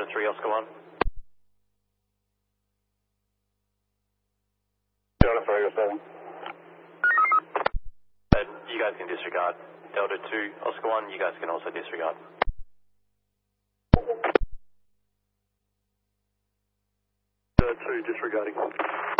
Delta 3, Oscar 1. Delta 3, Oscar 7. And you guys can disregard. Delta 2, Oscar 1, you guys can also disregard. Delta 2, disregarding.